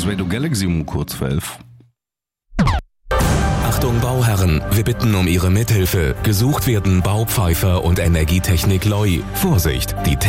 Das Radio Galaxy um kurz vor 11. Achtung Bauherren, wir bitten um Ihre Mithilfe. Gesucht werden Baupfeifer und Energietechnik Loi. Vorsicht, die